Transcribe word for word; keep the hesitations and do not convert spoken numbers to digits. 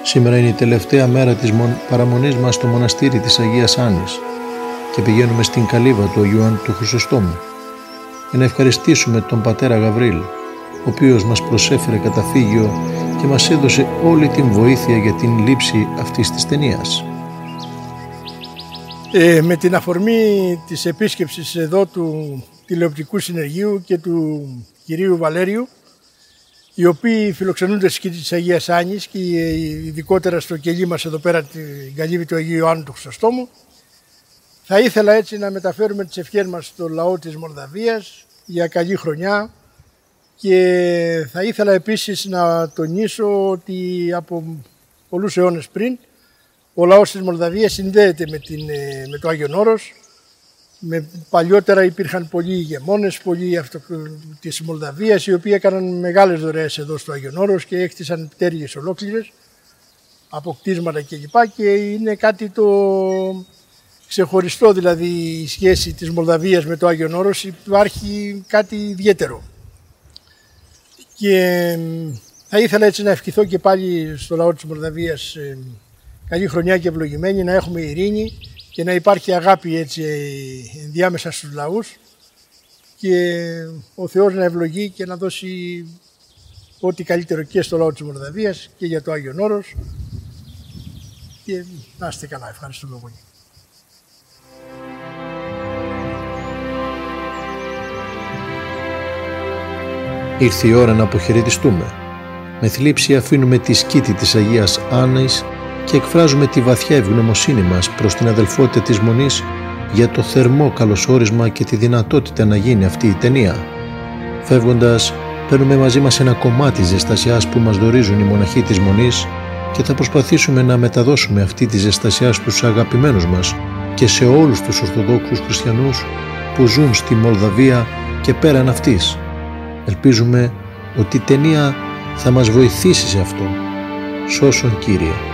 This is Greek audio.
Σήμερα είναι η τελευταία μέρα της παραμονής μας στο μοναστήρι της Αγίας Άννης και πηγαίνουμε στην καλύβα του Αγίου Ιωάννου του Χρυσοστόμου για να ευχαριστήσουμε τον πατέρα Γαβρίλ, ο οποίος μας προσέφερε καταφύγιο και μας έδωσε όλη την βοήθεια για την λήψη αυτής της ταινίας. Ε, με την αφορμή της επίσκεψης εδώ του τηλεοπτικού συνεργείου και του κυρίου Βαλέριου, οι οποίοι φιλοξενούνται στη σκήτη της Αγίας Άννης και ειδικότερα στο κελί μας εδώ πέρα την καλύβη του Αγίου Ιωάννου του Χρυσοστόμου, θα ήθελα έτσι να μεταφέρουμε τις ευχές μας στο λαό της Μολδαβίας για καλή χρονιά και θα ήθελα επίσης να τονίσω ότι από πολλούς αιώνες πριν ο λαός της Μολδαβίας συνδέεται με, την, με το Άγιον Όρος. Με, παλιότερα υπήρχαν πολλοί ηγεμόνες, πολλοί αυτο, της Μολδαβίας, οι οποίοι έκαναν μεγάλες δωρεές εδώ στο Άγιον Όρος και έκτισαν πτέρυγες ολόκληρες, αποκτήσματα κλπ. Και είναι κάτι το ξεχωριστό, δηλαδή η σχέση της Μολδαβίας με το Άγιον Όρος, υπάρχει κάτι ιδιαίτερο. Και θα ήθελα έτσι να ευχηθώ και πάλι στο λαό της Μολδαβίας ε, καλή χρονιά και ευλογημένη, να έχουμε ειρήνη και να υπάρχει αγάπη έτσι ενδιάμεσα στους λαούς και ο Θεός να ευλογεί και να δώσει ό,τι καλύτερο και στο λαό της Μολδαβίας και για το Άγιον Όρος και να είστε καλά. Ευχαριστούμε πολύ. Ήρθε η ώρα να αποχαιρετιστούμε. Με θλίψη αφήνουμε τη σκήτη της Αγίας Άννης και εκφράζουμε τη βαθιά ευγνωμοσύνη μας προς την αδελφότητα της Μονής για το θερμό καλωσόρισμα και τη δυνατότητα να γίνει αυτή η ταινία. Φεύγοντας, παίρνουμε μαζί μας ένα κομμάτι ζεστασιάς που μας δωρίζουν οι μοναχοί της Μονής και θα προσπαθήσουμε να μεταδώσουμε αυτή τη ζεστασιά στους αγαπημένους μας και σε όλους τους Ορθοδόξους Χριστιανούς που ζουν στη Μολδαβία και πέραν αυτής. Ελπίζουμε ότι η ταινία θα μας βοηθήσει σε αυτό. Σώσον Κύριε.